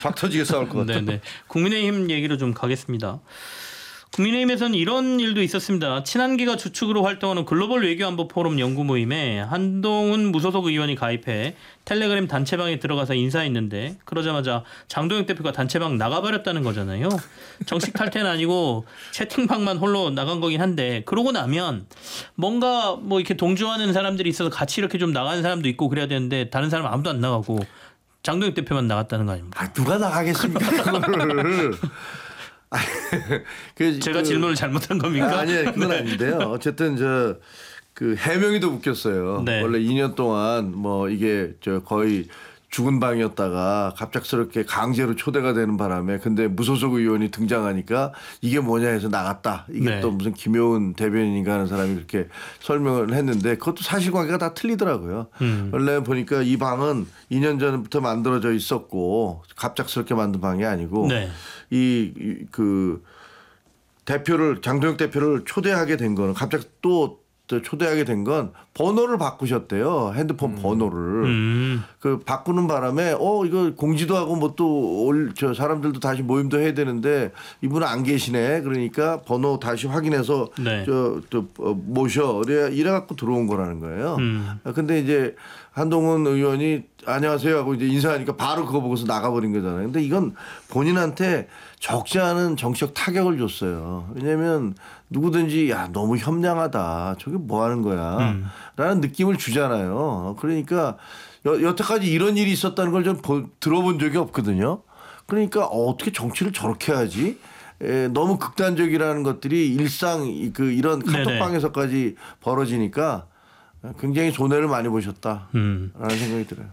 박 터지게 싸울 것 같아요. 네네. 국민의힘 얘기로 좀 가겠습니다. 국민의힘에서는 이런 일도 있었습니다. 친한계가 주축으로 활동하는 글로벌 외교안보 포럼 연구 모임에 한동훈 무소속 의원이 가입해 텔레그램 단체방에 들어가서 인사했는데 그러자마자 장도영 대표가 단체방 나가버렸다는 거잖아요. 정식 탈퇴는 아니고 채팅방만 홀로 나간 거긴 한데 그러고 나면 뭔가 뭐 이렇게 동조하는 사람들이 있어서 같이 이렇게 좀 나가는 사람도 있고 그래야 되는데 다른 사람 아무도 안 나가고 장도영 대표만 나갔다는 거 아닙니까? 아, 누가 나가겠습니까 그거를. 제가 질문을 잘못한 겁니까? 아니요, 그건 아닌데요. 어쨌든 그 해명이도 웃겼어요. 네. 원래 2년 동안 뭐 이게 거의 죽은 방이었다가 갑작스럽게 강제로 초대가 되는 바람에 근데 무소속 의원이 등장하니까 이게 뭐냐 해서 나갔다. 이게 네. 또 무슨 김효은 대변인인가 하는 사람이 그렇게 설명을 했는데 그것도 사실관계가 다 틀리더라고요. 원래 보니까 이 방은 2년 전부터 만들어져 있었고 갑작스럽게 만든 방이 아니고 네. 그 대표를 장도영 대표를 초대하게 된 거는 갑자기 또 초대하게 된 건 번호를 바꾸셨대요. 핸드폰 번호를. 그 바꾸는 바람에 이거 공지도 하고 뭐 또 저 사람들도 다시 모임도 해야 되는데 이분은 안 계시네. 그러니까 번호 다시 확인해서 네. 모셔. 이래 갖고 들어온 거라는 거예요. 근데 이제 한동훈 의원이 안녕하세요 하고 이제 인사하니까 바로 그거 보고서 나가버린 거잖아요. 근데 이건 본인한테 적지 않은 정치적 타격을 줬어요. 왜냐하면 누구든지 야 너무 협량하다. 저게 뭐 하는 거야. 라는 느낌을 주잖아요. 그러니까 여태까지 이런 일이 있었다는 걸 좀 들어본 적이 없거든요. 그러니까 어떻게 정치를 저렇게 하지? 너무 극단적이라는 것들이 일상 이런 카톡방에서까지 벌어지니까 굉장히 손해를 많이 보셨다라는 생각이 들어요.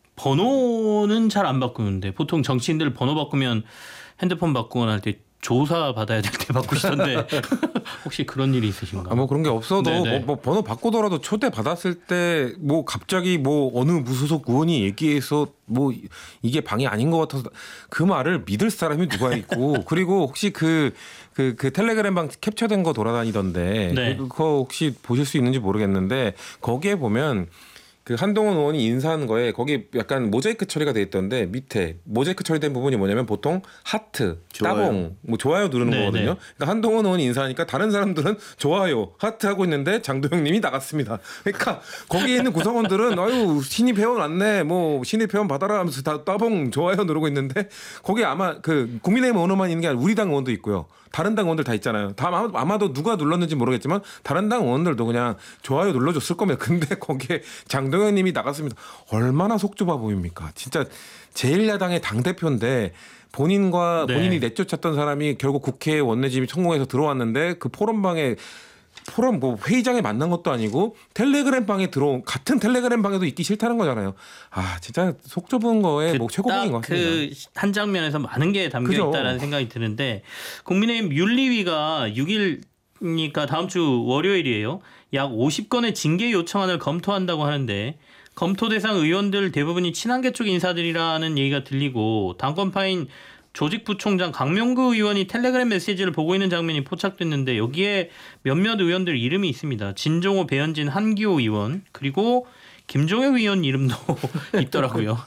번호는 잘 안 바꾸는데 보통 정치인들 번호 바꾸면 핸드폰 바꾸거나 할 때 조사 받아야 될 때 바꾸시던데 혹시 그런 일이 있으신가요? 뭐 그런 게 없어도 뭐 번호 바꾸더라도 초대 받았을 때 뭐 갑자기 뭐 어느 무소속 의원이 얘기해서 뭐 이게 방이 아닌 것 같아서 그 말을 믿을 사람이 누가 있고 그리고 혹시 그 텔레그램방 캡처된 거 돌아다니던데 네. 그거 혹시 보실 수 있는지 모르겠는데 거기에 보면 그 한동훈 의원이 인사한 거에 거기 약간 모자이크 처리가 돼 있던데 밑에 모자이크 처리된 부분이 뭐냐면 보통 하트, 좋아요. 따봉, 뭐 좋아요 누르는 네, 거거든요. 네. 그러니까 한동훈 의원이 인사하니까 다른 사람들은 좋아요, 하트 하고 있는데 장도영님이 나갔습니다. 그러니까 거기에 있는 구성원들은 아유 신입 회원 왔네, 뭐 신입 회원 받아라 하면서 다 따봉 좋아요 누르고 있는데 거기 아마 그 국민의힘 의원만 있는 게 아니라 우리 당 의원도 있고요. 다른 당 의원들 다 있잖아요. 아마도 누가 눌렀는지 모르겠지만 다른 당 의원들도 그냥 좋아요 눌러줬을 겁니다. 근데 거기에 장도영 님이 나갔습니다. 얼마나 속 좁아 보입니까? 진짜 제1야당의 당대표인데 본인과 본인이 내쫓았던 사람이 결국 국회에 원내짐이 성공해서 들어왔는데 그 포럼방에 뭐 회의장에 만난 것도 아니고 텔레그램 방에 들어온 같은 텔레그램 방에도 있기 싫다는 거잖아요. 아 진짜 속 좁은 거에 뭐 최고봉인 것 같습니다. 그 한 장면에서 많은 게 담겨 그죠? 있다라는 생각이 드는데 국민의힘 윤리위가 6일이니까 다음 주 월요일이에요. 약 50건의 징계 요청안을 검토한다고 하는데 검토 대상 의원들 대부분이 친한계 쪽 인사들이라는 얘기가 들리고 당권파인 조직부총장 강명구 의원이 텔레그램 메시지를 보고 있는 장면이 포착됐는데 여기에 몇몇 의원들 이름이 있습니다. 진종호, 배현진, 한기호 의원 그리고 김종혁 의원 이름도 있더라고요.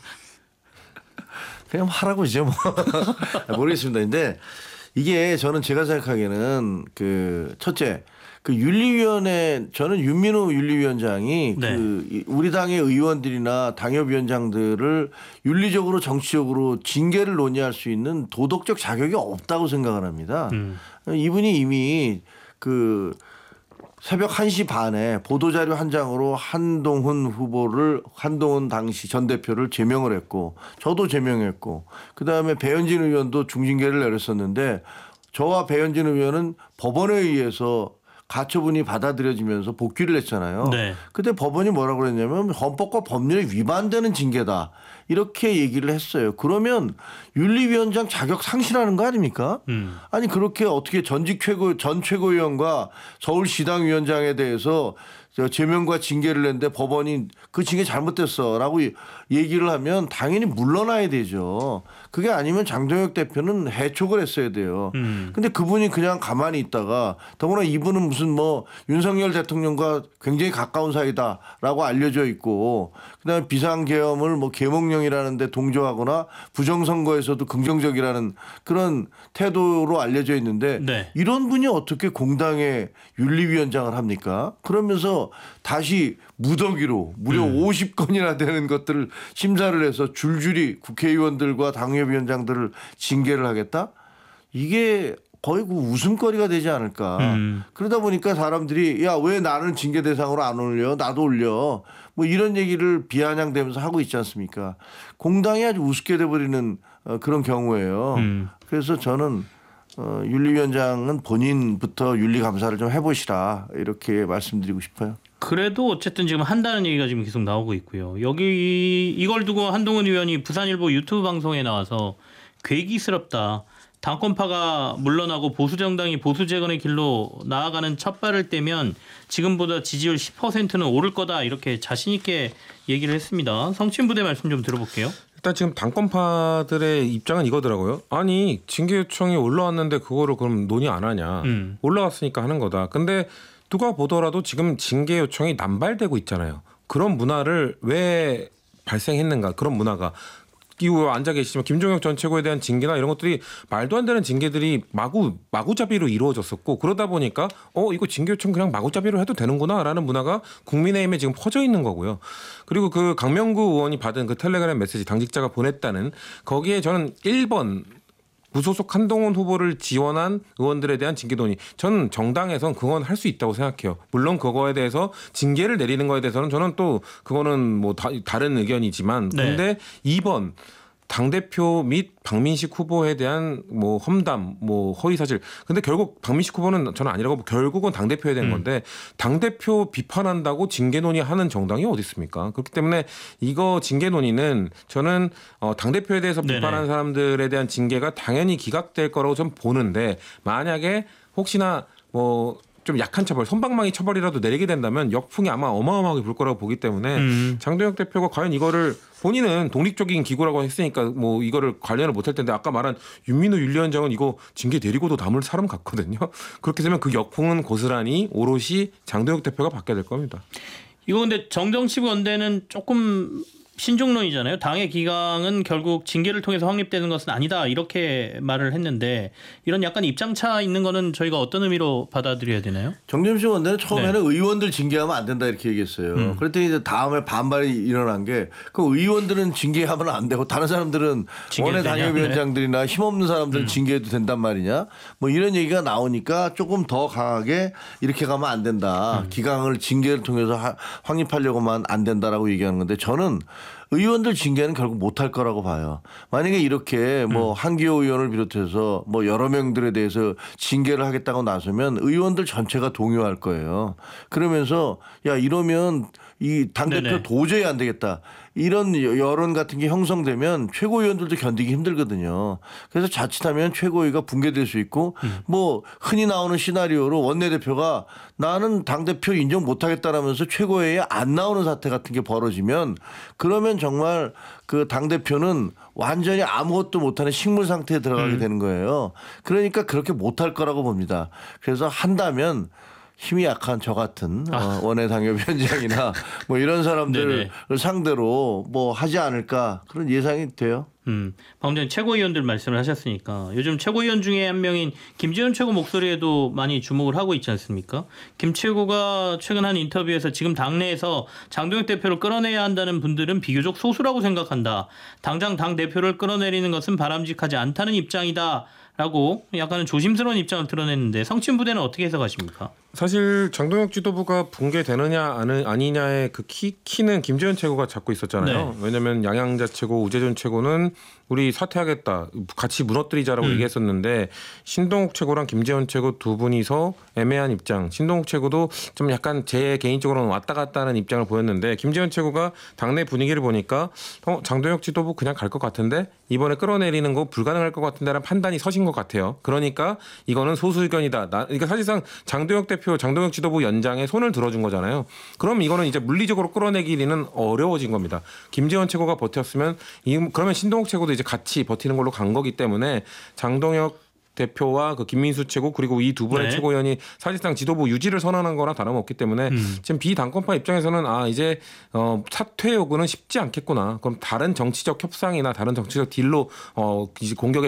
그냥 하라고 이제 뭐 모르겠습니다. 근데 이게 저는 제가 생각하기에는 그 첫째 그 윤리위원회 저는 윤민호 윤리위원장이 네. 그 우리 당의 의원들이나 당협위원장들을 윤리적으로 정치적으로 징계를 논의할 수 있는 도덕적 자격이 없다고 생각을 합니다. 이분이 이미 그 새벽 1시 반에 보도자료 한 장으로 한동훈 당시 전 대표를 제명을 했고 저도 제명했고 그다음에 배현진 의원도 중징계를 내렸었는데 저와 배현진 의원은 법원에 의해서 가처분이 받아들여지면서 복귀를 했잖아요. 네. 그때 법원이 뭐라고 그랬냐면 헌법과 법률에 위반되는 징계다. 이렇게 얘기를 했어요. 그러면 윤리위원장 자격 상실하는 거 아닙니까? 아니 그렇게 어떻게 전 최고위원과 서울시당 위원장에 대해서 제명과 징계를 냈는데 법원이 그 징계 잘못됐어라고 얘기를 하면 당연히 물러나야 되죠. 그게 아니면 장동혁 대표는 해촉을 했어야 돼요. 근데 그분이 그냥 가만히 있다가 더구나 이분은 무슨 뭐 윤석열 대통령과 굉장히 가까운 사이다라고 알려져 있고 그다음에 비상계엄을 뭐 계몽령이라는데 동조하거나 부정선거에서도 긍정적이라는 그런 태도로 알려져 있는데 네. 이런 분이 어떻게 공당의 윤리위원장을 합니까? 그러면서 다시 무더기로 무려 50건이나 되는 것들을 심사를 해서 줄줄이 국회의원들과 당협위원장들을 징계를 하겠다? 이게 거의 그 웃음거리가 되지 않을까. 그러다 보니까 사람들이 야, 왜 나는 징계 대상으로 안 올려? 나도 올려. 뭐 이런 얘기를 비아냥대면서 하고 있지 않습니까? 공당이 아주 우습게 돼버리는 그런 경우예요. 그래서 저는 윤리위원장은 본인부터 윤리감사를 좀 해보시라 이렇게 말씀드리고 싶어요. 그래도 어쨌든 지금 한다는 얘기가 지금 계속 나오고 있고요. 여기 이걸 두고 한동훈 의원이 부산일보 유튜브 방송에 나와서 괴기스럽다. 당권파가 물러나고 보수정당이 보수재건의 길로 나아가는 첫발을 떼면 지금보다 지지율 10%는 오를 거다 이렇게 자신 있게 얘기를 했습니다. 성친부대 말씀 좀 들어볼게요. 일단 지금 당권파들의 입장은 이거더라고요. 아니 징계 요청이 올라왔는데 그거를 그럼 논의 안 하냐. 올라왔으니까 하는 거다. 근데 누가 보더라도 지금 징계 요청이 남발되고 있잖아요. 그런 문화를 왜 발생했는가. 그런 문화가. 이후 앉아 계시지만 김종혁 전 최고에 대한 징계나 이런 것들이 말도 안 되는 징계들이 마구잡이로 이루어졌었고 그러다 보니까 이거 징계 요청 그냥 마구잡이로 해도 되는구나라는 문화가 국민의힘에 지금 퍼져 있는 거고요. 그리고 그 강명구 의원이 받은 그 텔레그램 메시지 당직자가 보냈다는 거기에 저는 1번 무소속 한동훈 후보를 지원한 의원들에 대한 징계 논의. 저는 정당에선 그건 할 수 있다고 생각해요. 물론 그거에 대해서 징계를 내리는 거에 대해서는 저는 또 그거는 뭐 다른 의견이지만 근데 2번 당대표 및 박민식 후보에 대한 뭐 험담, 뭐 허위사실. 근데 결국 박민식 후보는 저는 아니라고 결국은 당대표에 대한 건데 당대표 비판한다고 징계 논의하는 정당이 어디 있습니까? 그렇기 때문에 이거 징계 논의는 저는 당대표에 대해서 비판하는 사람들에 대한 징계가 당연히 기각될 거라고 좀 보는데 만약에 혹시나 뭐 좀 약한 처벌, 솜방망이 처벌이라도 내리게 된다면 역풍이 아마 어마어마하게 불 거라고 보기 때문에 장동혁 대표가 과연 이거를 본인은 독립적인 기구라고 했으니까 뭐 이거를 관련을 못할 텐데 아까 말한 윤민호 윤리위원장은 이거 징계 내리고도 남을 사람 같거든요. 그렇게 되면 그 역풍은 고스란히 오롯이 장동혁 대표가 받게 될 겁니다. 이거 근데 정정치 원대는 조금 신중론이잖아요. 당의 기강은 결국 징계를 통해서 확립되는 것은 아니다 이렇게 말을 했는데 이런 약간 입장차 있는 거는 저희가 어떤 의미로 받아들여야 되나요? 정점식 원내는 처음에는 의원들 징계하면 안 된다 이렇게 얘기했어요. 그랬더니 이제 다음에 반발이 일어난 게 그 의원들은 징계하면 안 되고 다른 사람들은 원외 당협위원장들이나 힘없는 사람들은 징계해도 된단 말이냐. 뭐 이런 얘기가 나오니까 조금 더 강하게 이렇게 가면 안 된다. 기강을 징계를 통해서 확립하려고만 안 된다라고 얘기하는 건데 저는 의원들 징계는 결국 못할 거라고 봐요. 만약에 이렇게 뭐 한기호 의원을 비롯해서 뭐 여러 명들에 대해서 징계를 하겠다고 나서면 의원들 전체가 동요할 거예요. 그러면서 야 이러면 이 당대표 도저히 안 되겠다. 이런 여론 같은 게 형성되면 최고위원들도 견디기 힘들거든요. 그래서 자칫하면 최고위가 붕괴될 수 있고 뭐 흔히 나오는 시나리오로 원내대표가 나는 당대표 인정 못하겠다라면서 최고위에 안 나오는 사태 같은 게 벌어지면 그러면 정말 그 당대표는 완전히 아무것도 못하는 식물 상태에 들어가게 되는 거예요. 그러니까 그렇게 못할 거라고 봅니다. 그래서 한다면 힘이 약한 저 같은 원외 당협위원장이나 뭐 이런 사람들을 상대로 뭐 하지 않을까 그런 예상이 돼요. 방금 전에 최고위원들 말씀을 하셨으니까 요즘 최고위원 중에 한 명인 김재현 최고 목소리에도 많이 주목을 하고 있지 않습니까? 김 최고가 최근 한 인터뷰에서 지금 당내에서 장동혁 대표를 끌어내야 한다는 분들은 비교적 소수라고 생각한다. 당장 당 대표를 끌어내리는 것은 바람직하지 않다는 입장이다. 라고 약간은 조심스러운 입장을 드러냈는데 성친부대는 어떻게 해석하십니까? 사실 장동혁 지도부가 붕괴되느냐 아니냐의 그 키는 김재현 최고가 잡고 있었잖아요. 왜냐하면 양양자 최고, 우재준 최고는 우리 사퇴하겠다, 같이 무너뜨리자라고 얘기했었는데 신동욱 최고랑 김재원 최고 두 분이서 애매한 입장. 신동욱 최고도 좀 약간 제 개인적으로는 왔다 갔다 하는 입장을 보였는데 김재원 최고가 당내 분위기를 보니까 장동혁 지도부 그냥 갈 것 같은데 이번에 끌어내리는 거 불가능할 것 같은데라는 판단이 서신 것 같아요. 그러니까 이거는 소수 의견이다. 그러니까 사실상 장동혁 대표, 장동혁 지도부 연장에 손을 들어준 거잖아요. 그럼 이거는 이제 물리적으로 끌어내기는 어려워진 겁니다. 김재원 최고가 버텼으면 그러면 신동욱 최고도 이제 같이 버티는 걸로 간 거기 때문에 장동혁 대표와 그 김민수 최고 그리고 이 두 분의 네. 최고위원이 사실상 지도부 유지를 선언한 거나 다름없기 때문에 지금 비당권파 입장에서는 이제 사퇴 요구는 쉽지 않겠구나. 그럼 다른 정치적 협상이나 다른 정치적 딜로 이제 공격에